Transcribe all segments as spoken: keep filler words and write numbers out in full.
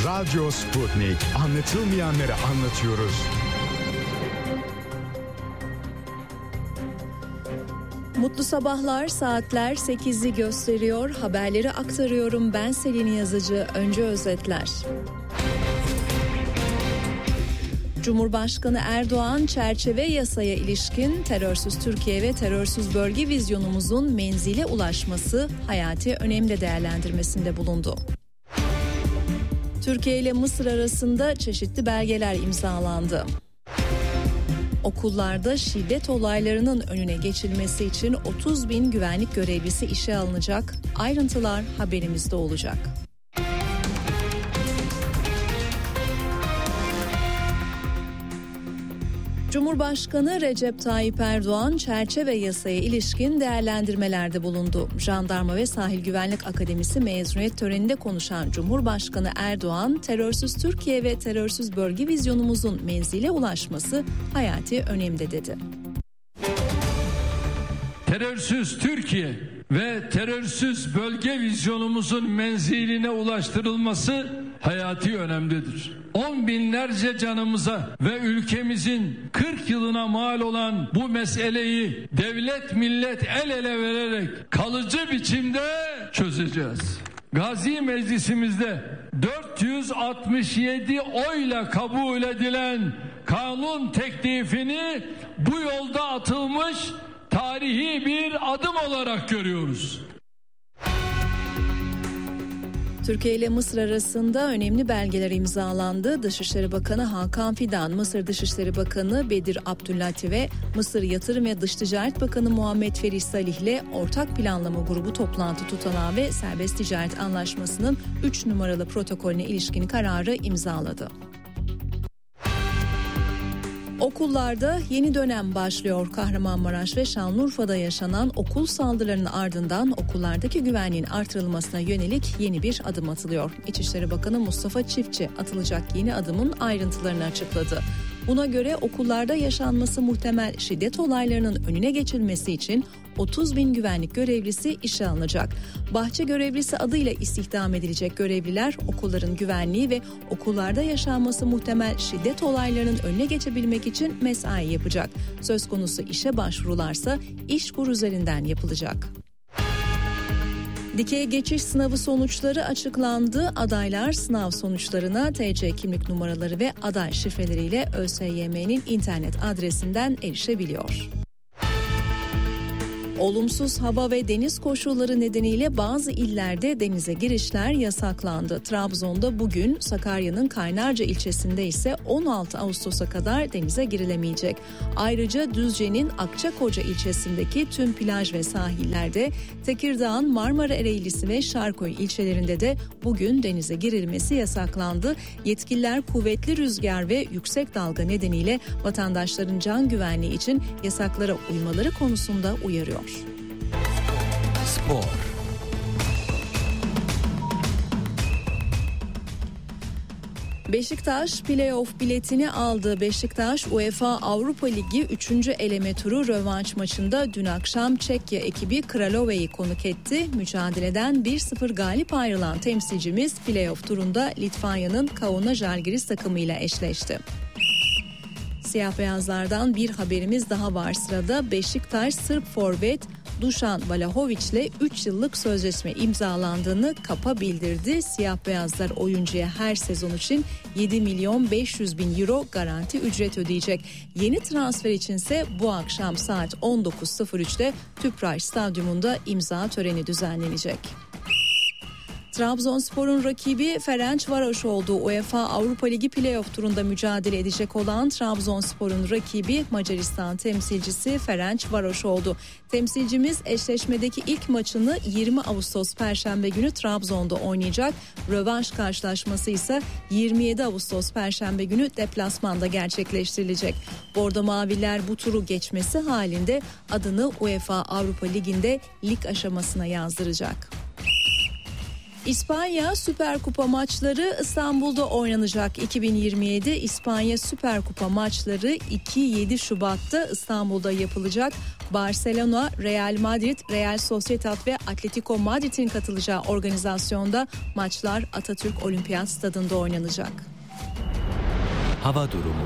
Radyo Sputnik. Anlatılmayanları anlatıyoruz. Mutlu sabahlar, saatler sekizi gösteriyor. Haberleri aktarıyorum. Ben Selin Yazıcı. Önce özetler. Cumhurbaşkanı Erdoğan, çerçeve yasaya ilişkin terörsüz Türkiye ve terörsüz bölge vizyonumuzun menzile ulaşması hayati önemde değerlendirmesinde bulundu. Türkiye ile Mısır arasında çeşitli belgeler imzalandı. Okullarda şiddet olaylarının önüne geçilmesi için otuz bin güvenlik görevlisi işe alınacak. Ayrıntılar haberimizde olacak. Cumhurbaşkanı Recep Tayyip Erdoğan çerçeve yasaya ilişkin değerlendirmelerde bulundu. Jandarma ve Sahil Güvenlik Akademisi mezuniyet töreninde konuşan Cumhurbaşkanı Erdoğan, terörsüz Türkiye ve terörsüz bölge vizyonumuzun menzile ulaşması hayati önemde dedi. Terörsüz Türkiye ve terörsüz bölge vizyonumuzun menziline ulaştırılması hayati önemlidir. On binlerce canımıza ve ülkemizin kırk yılına mal olan bu meseleyi devlet millet el ele vererek kalıcı biçimde çözeceğiz. Gazi Meclisimizde dört yüz altmış yedi oyla kabul edilen kanun teklifini bu yolda atılmış tarihi bir adım olarak görüyoruz. Türkiye ile Mısır arasında önemli belgeler imzalandı. Dışişleri Bakanı Hakan Fidan, Mısır Dışişleri Bakanı Bedir Abdülati ve Mısır Yatırım ve Dış Ticaret Bakanı Muhammed Ferih Salih ile ortak planlama grubu toplantı tutanağı ve serbest ticaret anlaşmasının üç numaralı protokolüne ilişkin kararı imzaladı. Okullarda yeni dönem başlıyor. Kahramanmaraş ve Şanlıurfa'da yaşanan okul saldırılarının ardından okullardaki güvenliğin artırılmasına yönelik yeni bir adım atılıyor. İçişleri Bakanı Mustafa Çiftçi atılacak yeni adımın ayrıntılarını açıkladı. Buna göre okullarda yaşanması muhtemel şiddet olaylarının önüne geçilmesi için otuz bin güvenlik görevlisi işe alınacak. Bahçe görevlisi adıyla istihdam edilecek görevliler okulların güvenliği ve okullarda yaşanması muhtemel şiddet olaylarının önüne geçebilmek için mesai yapacak. Söz konusu işe başvurularsa İşkur üzerinden yapılacak. Dikey geçiş sınavı sonuçları açıklandı. Adaylar sınav sonuçlarına T C kimlik numaraları ve aday şifreleriyle ÖSYM'nin internet adresinden erişebiliyor. Olumsuz hava ve deniz koşulları nedeniyle bazı illerde denize girişler yasaklandı. Trabzon'da bugün, Sakarya'nın Kaynarca ilçesinde ise on altı Ağustos'a kadar denize girilemeyecek. Ayrıca Düzce'nin Akçakoca ilçesindeki tüm plaj ve sahillerde, Tekirdağ'ın Marmara Ereğlisi ve Şarköy ilçelerinde de bugün denize girilmesi yasaklandı. Yetkililer kuvvetli rüzgar ve yüksek dalga nedeniyle vatandaşların can güvenliği için yasaklara uymaları konusunda uyarıyor. Spor. Beşiktaş play-off biletini aldı. Beşiktaş UEFA Avrupa Ligi üçüncü eleme turu rövanş maçında dün akşam Çekya ekibi Kralova'yı konuk etti. Mücadeleden bir sıfır galip ayrılan temsilcimiz play-off turunda Litvanya'nın Kauna Žalgiris takımıyla eşleşti. Siyah beyazlardan bir haberimiz daha var sırada. Beşiktaş Sırp forvet Dušan Vlahović'le üç yıllık sözleşme imzalandığını Kapa bildirdi. Siyah beyazlar oyuncuya her sezon için yedi milyon beş yüz bin euro garanti ücret ödeyecek. Yeni transfer içinse bu akşam saat on dokuz sıfır üçte Tüpraş Stadyumunda imza töreni düzenlenecek. Trabzonspor'un rakibi Ferencvaros oldu. UEFA Avrupa Ligi play-off turunda mücadele edecek olan Trabzonspor'un rakibi Macaristan temsilcisi Ferencvaros oldu. Temsilcimiz eşleşmedeki ilk maçını yirmi Ağustos Perşembe günü Trabzon'da oynayacak. Rövanş karşılaşması ise yirmi yedi Ağustos Perşembe günü deplasmanda gerçekleştirilecek. Bordo Maviler bu turu geçmesi halinde adını UEFA Avrupa Ligi'nde lig aşamasına yazdıracak. İspanya Süper Kupa maçları İstanbul'da oynanacak. iki bin yirmi yedi İspanya Süper Kupa maçları iki yedi Şubat'ta İstanbul'da yapılacak. Barcelona, Real Madrid, Real Sociedad ve Atletico Madrid'in katılacağı organizasyonda maçlar Atatürk Olimpiyat Stadı'nda oynanacak. Hava durumu.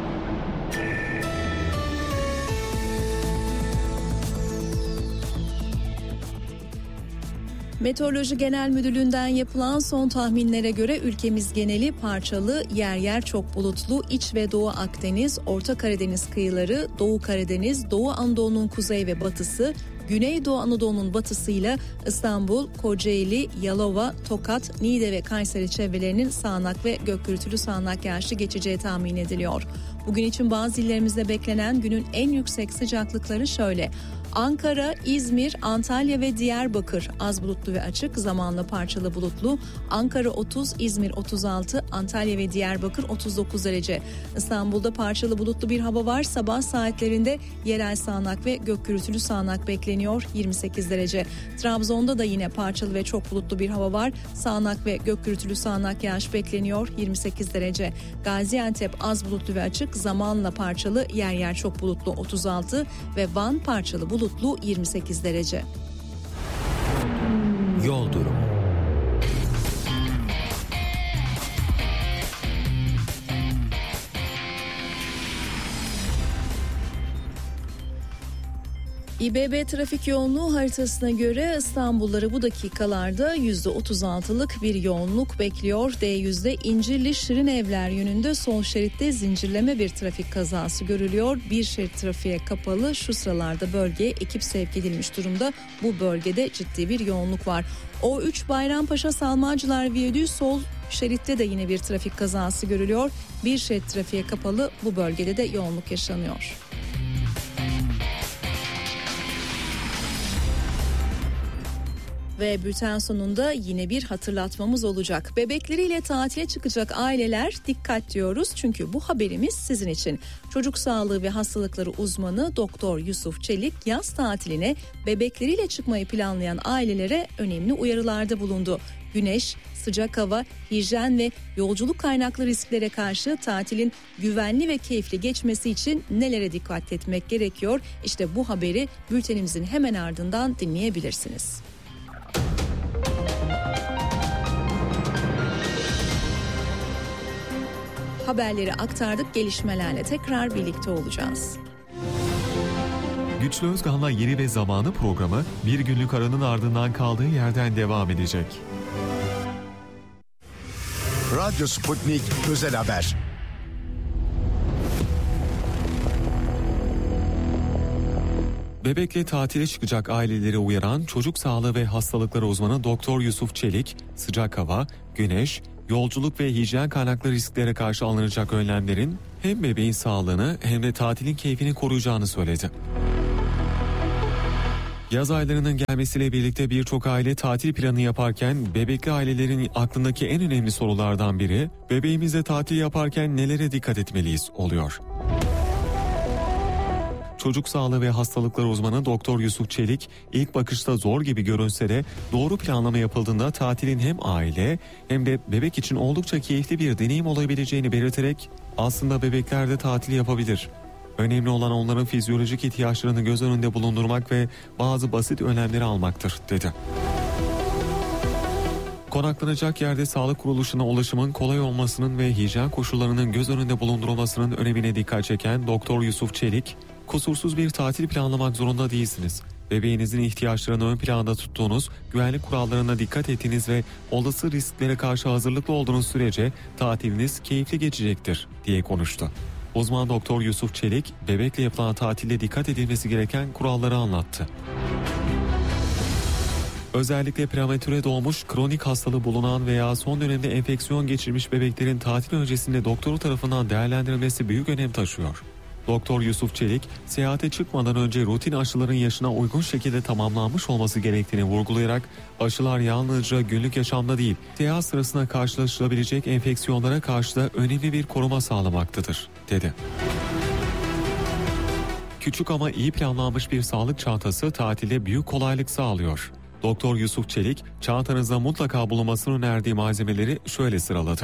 Meteoroloji Genel Müdürlüğü'nden yapılan son tahminlere göre ülkemiz geneli parçalı, yer yer çok bulutlu, İç ve Doğu Akdeniz, Orta Karadeniz kıyıları, Doğu Karadeniz, Doğu Anadolu'nun kuzey ve batısı, Güneydoğu Anadolu'nun batısıyla İstanbul, Kocaeli, Yalova, Tokat, Niğde ve Kayseri çevrelerinin sağanak ve gök gürültülü sağanak yağışlı geçeceği tahmin ediliyor. Bugün için bazı illerimizde beklenen günün en yüksek sıcaklıkları şöyle: Ankara, İzmir, Antalya ve Diyarbakır az bulutlu ve açık, zamanla parçalı bulutlu. Ankara otuz, İzmir otuz altı, Antalya ve Diyarbakır otuz dokuz derece. İstanbul'da parçalı bulutlu bir hava var. Sabah saatlerinde yerel sağanak ve gök gürültülü sağanak bekleniyor, yirmi sekiz derece. Trabzon'da da yine parçalı ve çok bulutlu bir hava var. Sağanak ve gök gürültülü sağanak yağış bekleniyor, yirmi sekiz derece. Gaziantep az bulutlu ve açık, zamanla parçalı, yer yer çok bulutlu, otuz altı ve Van parçalı bulutlu. Bulutlu, yirmi sekiz derece. Yol durumu. İBB trafik yoğunluğu haritasına göre İstanbulluları bu dakikalarda yüzde otuz altılık bir yoğunluk bekliyor. D yüzde İncirli Şirinevler yönünde sol şeritte zincirleme bir trafik kazası görülüyor. Bir şerit trafiğe kapalı, şu sıralarda bölgeye ekip sevk edilmiş durumda. Bu bölgede ciddi bir yoğunluk var. O üç Bayrampaşa Salmancılar Viyadüğü sol şeritte de yine bir trafik kazası görülüyor. Bir şerit trafiğe kapalı, bu bölgede de yoğunluk yaşanıyor. Ve bülten sonunda yine bir hatırlatmamız olacak. Bebekleriyle tatile çıkacak aileler dikkat diyoruz. Çünkü bu haberimiz sizin için. Çocuk sağlığı ve hastalıkları uzmanı Doktor Yusuf Çelik yaz tatiline bebekleriyle çıkmayı planlayan ailelere önemli uyarılarda bulundu. Güneş, sıcak hava, hijyen ve yolculuk kaynaklı risklere karşı tatilin güvenli ve keyifli geçmesi için nelere dikkat etmek gerekiyor? İşte bu haberi bültenimizin hemen ardından dinleyebilirsiniz. Haberleri aktardık, gelişmelerle tekrar birlikte olacağız. Güçlü Özkan'la Yeri ve Zamanı programı bir günlük aranın ardından kaldığı yerden devam edecek. Radyo Sputnik Özel Haber. Bebekle tatile çıkacak aileleri uyaran çocuk sağlığı ve hastalıkları uzmanı Doktor Yusuf Çelik, sıcak hava, güneş, yolculuk ve hijyen kaynaklı risklere karşı alınacak önlemlerin hem bebeğin sağlığını hem de tatilin keyfini koruyacağını söyledi. Yaz aylarının gelmesiyle birlikte birçok aile tatil planı yaparken bebekli ailelerin aklındaki en önemli sorulardan biri, bebeğimizle tatil yaparken nelere dikkat etmeliyiz oluyor. Çocuk sağlığı ve hastalıkları uzmanı Doktor Yusuf Çelik, ilk bakışta zor gibi görünse de doğru planlama yapıldığında tatilin hem aile hem de bebek için oldukça keyifli bir deneyim olabileceğini belirterek aslında bebekler de tatil yapabilir. Önemli olan onların fizyolojik ihtiyaçlarını göz önünde bulundurmak ve bazı basit önlemleri almaktır, dedi. Konaklanacak yerde sağlık kuruluşuna ulaşımın kolay olmasının ve hijyen koşullarının göz önünde bulundurulmasının önemine dikkat çeken Doktor Yusuf Çelik, kusursuz bir tatil planlamak zorunda değilsiniz. Bebeğinizin ihtiyaçlarını ön planda tuttuğunuz, güvenlik kurallarına dikkat ettiğiniz ve olası risklere karşı hazırlıklı olduğunuz sürece tatiliniz keyifli geçecektir, diye konuştu. Uzman Doktor Yusuf Çelik, bebekle yapılan tatilde dikkat edilmesi gereken kuralları anlattı. Özellikle prematüre doğmuş, kronik hastalığı bulunan veya son dönemde enfeksiyon geçirmiş bebeklerin tatil öncesinde doktoru tarafından değerlendirilmesi büyük önem taşıyor. Doktor Yusuf Çelik, seyahate çıkmadan önce rutin aşıların yaşına uygun şekilde tamamlanmış olması gerektiğini vurgulayarak, aşılar yalnızca günlük yaşamda değil, seyahat sırasında karşılaşılabilecek enfeksiyonlara karşı da önemli bir koruma sağlamaktadır, dedi. Küçük ama iyi planlanmış bir sağlık çantası tatilde büyük kolaylık sağlıyor. Doktor Yusuf Çelik, çantanızda mutlaka bulunmasını önerdiği malzemeleri şöyle sıraladı.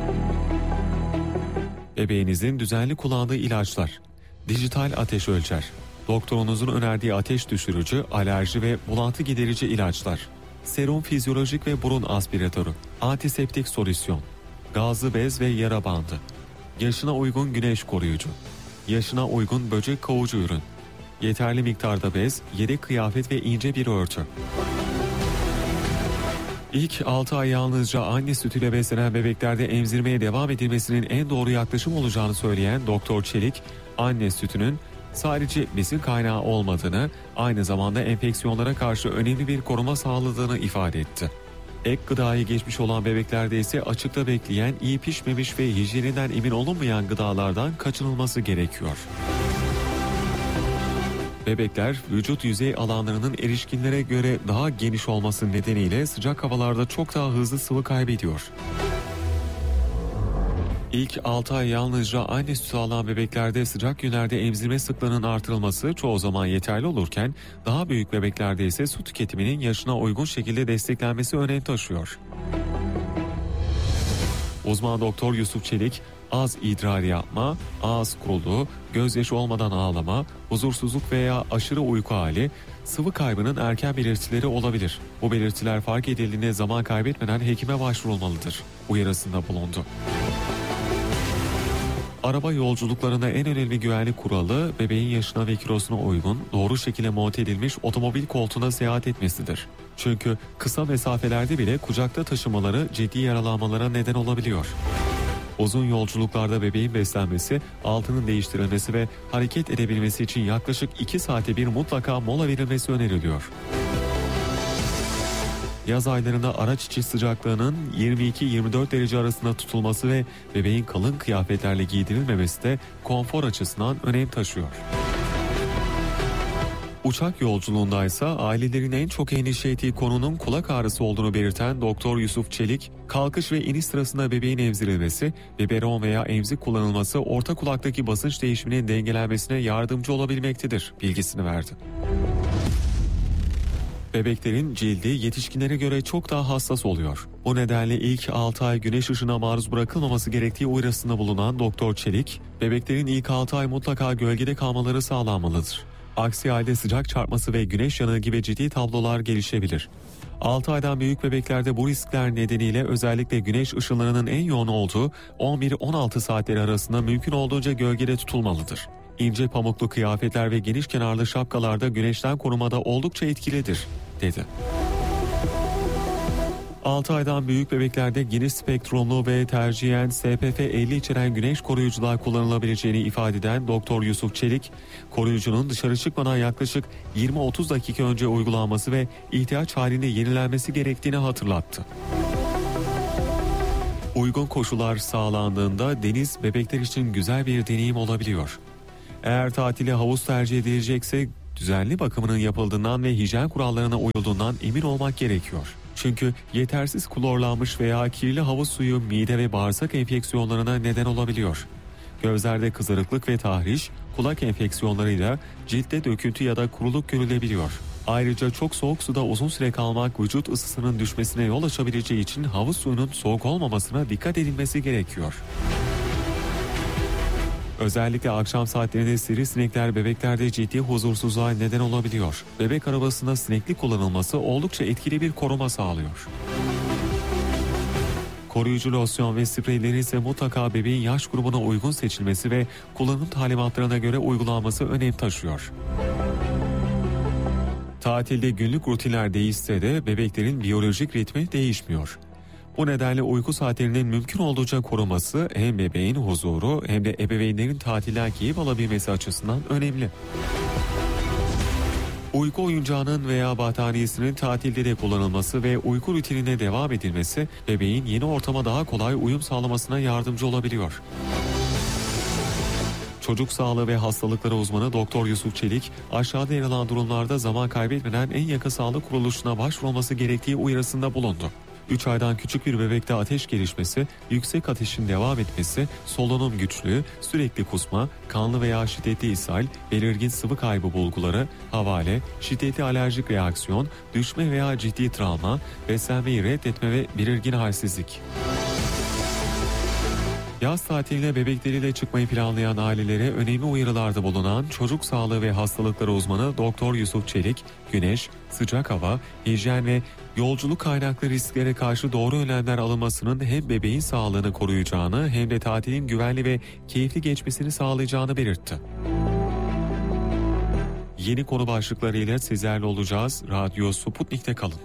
Bebeğinizin düzenli kullandığı ilaçlar, dijital ateş ölçer, doktorunuzun önerdiği ateş düşürücü, alerji ve bulantı giderici ilaçlar, serum fizyolojik ve burun aspiratörü, antiseptik solüsyon, gazlı bez ve yara bandı, yaşına uygun güneş koruyucu, yaşına uygun böcek kovucu ürün, yeterli miktarda bez, yedek kıyafet ve ince bir örtü. İlk altı ay yalnızca anne sütüyle beslenen bebeklerde emzirmeye devam edilmesinin en doğru yaklaşım olacağını söyleyen Doktor Çelik, anne sütünün sadece besin kaynağı olmadığını, aynı zamanda enfeksiyonlara karşı önemli bir koruma sağladığını ifade etti. Ek gıdayı geçmiş olan bebeklerde ise açıkta bekleyen, iyi pişmemiş ve hijyeninden emin olunmayan gıdalardan kaçınılması gerekiyor. Bebekler vücut yüzey alanlarının erişkinlere göre daha geniş olması nedeniyle sıcak havalarda çok daha hızlı sıvı kaybediyor. İlk altı ay yalnızca anne sütü alan bebeklerde sıcak günlerde emzirme sıklığının artırılması çoğu zaman yeterli olurken, daha büyük bebeklerde ise su tüketiminin yaşına uygun şekilde desteklenmesi önem taşıyor. Uzman Doktor Yusuf Çelik, az idrar yapma, ağız kuruluğu, gözyaşı olmadan ağlama, huzursuzluk veya aşırı uyku hali, sıvı kaybının erken belirtileri olabilir. Bu belirtiler fark edildiğinde zaman kaybetmeden hekime başvurulmalıdır uyarısında bulundu. Araba yolculuklarında en önemli güvenlik kuralı, bebeğin yaşına ve kilosuna uygun, doğru şekilde monte edilmiş otomobil koltuğuna seyahat etmesidir. Çünkü kısa mesafelerde bile kucakta taşımaları ciddi yaralanmalara neden olabiliyor. Uzun yolculuklarda bebeğin beslenmesi, altının değiştirilmesi ve hareket edebilmesi için yaklaşık iki saate bir mutlaka mola verilmesi öneriliyor. Yaz aylarında araç içi sıcaklığının yirmi iki yirmi dört derece arasında tutulması ve bebeğin kalın kıyafetlerle giydirilmemesi de konfor açısından önem taşıyor. Uçak yolculuğundaysa ailelerin en çok endişe ettiği konunun kulak ağrısı olduğunu belirten Doktor Yusuf Çelik, kalkış ve iniş sırasında bebeğin emzirilmesi, biberon veya emzik kullanılması orta kulaktaki basınç değişiminin dengelenmesine yardımcı olabilmektedir bilgisini verdi. Bebeklerin cildi yetişkinlere göre çok daha hassas oluyor. Bu nedenle ilk altı ay güneş ışığına maruz bırakılmaması gerektiği uyarısında bulunan Doktor Çelik, bebeklerin ilk altı ay mutlaka gölgede kalmaları sağlanmalıdır. Aksi halde sıcak çarpması ve güneş yanığı gibi ciddi tablolar gelişebilir. altı aydan büyük bebeklerde bu riskler nedeniyle özellikle güneş ışınlarının en yoğun olduğu on bir on altı saatleri arasında mümkün olduğunca gölgede tutulmalıdır. İnce pamuklu kıyafetler ve geniş kenarlı şapkalarda güneşten korumada oldukça etkilidir, dedi. altı aydan büyük bebeklerde geniş spektrumlu ve tercihen S P F elli içeren güneş koruyucular kullanılabileceğini ifade eden Doktor Yusuf Çelik, koruyucunun dışarı çıkmadan yaklaşık yirmi otuz dakika önce uygulanması ve ihtiyaç halinde yenilenmesi gerektiğini hatırlattı. Uygun koşullar sağlandığında deniz bebekler için güzel bir deneyim olabiliyor. Eğer tatile havuz tercih edilecekse düzenli bakımının yapıldığından ve hijyen kurallarına uyulduğundan emin olmak gerekiyor. Çünkü yetersiz klorlanmış veya kirli havuz suyu mide ve bağırsak enfeksiyonlarına neden olabiliyor. Gözlerde kızarıklık ve tahriş, kulak enfeksiyonlarıyla ciltte döküntü ya da kuruluk görülebiliyor. Ayrıca çok soğuk suda uzun süre kalmak vücut ısısının düşmesine yol açabileceği için havuz suyunun soğuk olmamasına dikkat edilmesi gerekiyor. Özellikle akşam saatlerinde sivrisinekler bebeklerde ciddi huzursuzluğa neden olabiliyor. Bebek arabasında sineklik kullanılması oldukça etkili bir koruma sağlıyor. Koruyucu losyon ve spreylerin ise mutlaka bebeğin yaş grubuna uygun seçilmesi ve kullanım talimatlarına göre uygulanması önem taşıyor. Tatilde günlük rutinler değişse de bebeklerin biyolojik ritmi değişmiyor. Bu nedenle uyku saatlerinin mümkün olduğunca koruması hem bebeğin huzuru hem de ebeveynlerin tatilden keyif alabilmesi açısından önemli. Uyku oyuncağının veya battaniyesinin tatilde de kullanılması ve uyku rutinine devam edilmesi bebeğin yeni ortama daha kolay uyum sağlamasına yardımcı olabiliyor. Çocuk sağlığı ve hastalıkları uzmanı Doktor Yusuf Çelik, aşağıda yer alan durumlarda zaman kaybetmeden en yakın sağlık kuruluşuna başvurulması gerektiği uyarısında bulundu. üç aydan küçük bir bebekte ateş gelişmesi, yüksek ateşin devam etmesi, solunum güçlüğü, sürekli kusma, kanlı veya şiddetli ishal, belirgin sıvı kaybı bulguları, havale, şiddetli alerjik reaksiyon, düşme veya ciddi travma, beslenmeyi reddetme ve belirgin halsizlik. Yaz tatiline bebekleriyle çıkmayı planlayan ailelere önemli uyarılarda bulunan çocuk sağlığı ve hastalıkları uzmanı Doktor Yusuf Çelik, güneş, sıcak hava, hijyen ve yolculuk kaynaklı risklere karşı doğru önlemler alınmasının hem bebeğin sağlığını koruyacağını hem de tatilin güvenli ve keyifli geçmesini sağlayacağını belirtti. Yeni konu başlıklarıyla sizlerle olacağız. Radyo Sputnik'te kalın.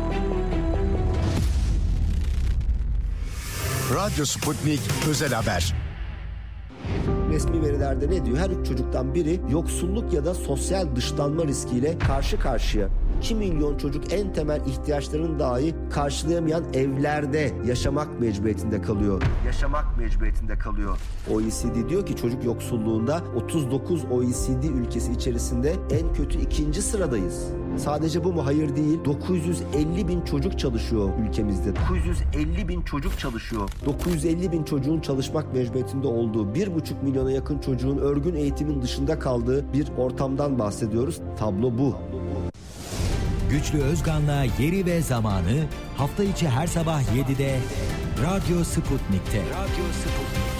Radyo Sputnik Özel Haber. Resmi verilerde ne diyor? Her üç çocuktan biri yoksulluk ya da sosyal dışlanma riskiyle karşı karşıya. iki milyon çocuk en temel ihtiyaçlarını dahi karşılayamayan evlerde yaşamak mecburiyetinde kalıyor. Yaşamak mecburiyetinde kalıyor. O E C D diyor ki çocuk yoksulluğunda otuz dokuz O E C D ülkesi içerisinde en kötü ikinci sıradayız. Sadece bu mu? Hayır değil. dokuz yüz elli bin çocuk çalışıyor ülkemizde. dokuz yüz elli bin çocuk çalışıyor. dokuz yüz elli bin çocuğun çalışmak mecburiyetinde olduğu, bir buçuk milyona yakın çocuğun örgün eğitimin dışında kaldığı bir ortamdan bahsediyoruz. Tablo bu. Güçlü Özgan'la Yeri ve Zamanı hafta içi her sabah yedide Radyo Sputnik'te. Radyo Sputnik.